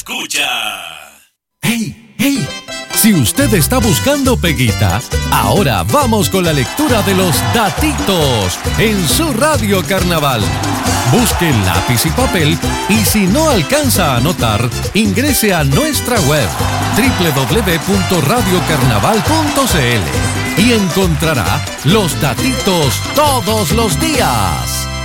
escucha. ¡Hey, hey! Si usted está buscando peguita, ahora vamos con la lectura de los datitos en su Radio Carnaval. Busque lápiz y papel y si no alcanza a anotar, ingrese a nuestra web www.radiocarnaval.cl y encontrará los datitos todos los días.